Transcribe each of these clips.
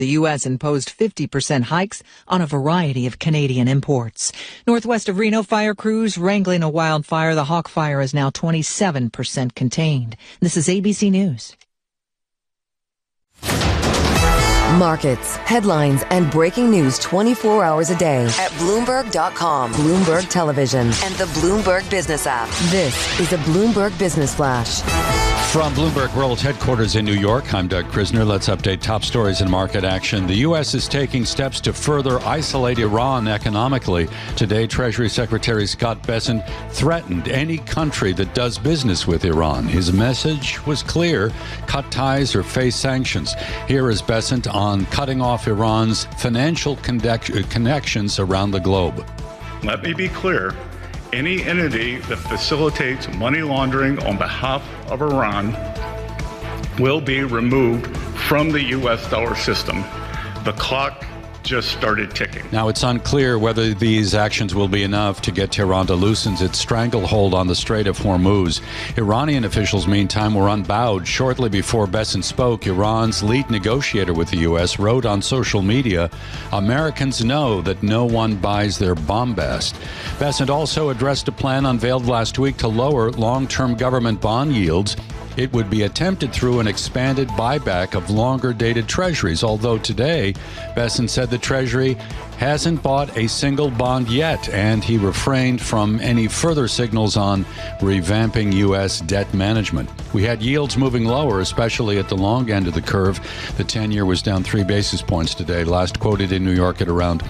The U.S. imposed 50% hikes on a variety of Canadian imports. Northwest of Reno, fire crews wrangling a wildfire. The Hawk Fire is now 27% contained. This is ABC News. Markets, headlines, and breaking news 24 hours a day at Bloomberg.com, Bloomberg Television, and the Bloomberg Business app. This is a Bloomberg Business Flash. From Bloomberg World Headquarters in New York, I'm Doug Krisner. Let's update top stories in market action. The U.S. is taking steps to further isolate Iran economically. Today, Treasury Secretary Scott Bessent threatened any country that does business with Iran. His message was clear: cut ties or face sanctions. Here is Bessent on cutting off Iran's financial connections around the globe. Let me be clear. Any entity that facilitates money laundering on behalf of Iran will be removed from the U.S. dollar system. The clock just started ticking. Now, it's unclear whether these actions will be enough to get Tehran to loosen its stranglehold on the Strait of Hormuz. Iranian officials, meantime, were unbowed. Shortly before Bessent spoke, Iran's lead negotiator with the U.S. wrote on social media, "Americans know that no one buys their bombast." Bessent also addressed a plan unveiled last week to lower long-term government bond yields. It would be attempted through an expanded buyback of longer-dated treasuries, although today, Bessent said the Treasury hasn't bought a single bond yet, and he refrained from any further signals on revamping U.S. debt management. We had yields moving lower, especially at the long end of the curve. The 10-year was down 3 basis points today, last quoted in New York at around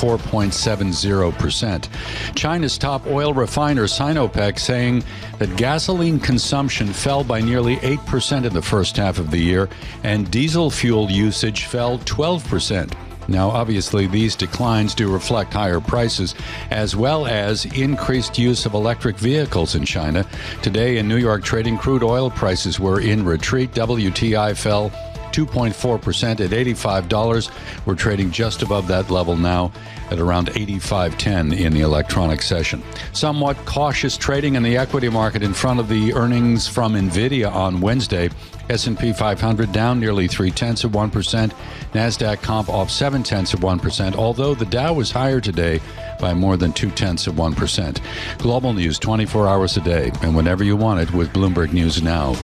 4.70%. China's top oil refiner Sinopec saying that gasoline consumption fell by nearly 8% in the first half of the year, and diesel fuel usage fell 12%. Now, obviously, these declines do reflect higher prices, as well as increased use of electric vehicles in China. Today in New York, trading crude oil prices were in retreat. WTI fell 2.4% at $85. We're trading just above that level now at around $85.10 in the electronic session. Somewhat cautious trading in the equity market in front of the earnings from NVIDIA on Wednesday. S&P 500 down nearly 0.3%. NASDAQ comp off 0.7%, although the Dow was higher today by more than 0.2%. Global news 24 hours a day and whenever you want it with Bloomberg News Now.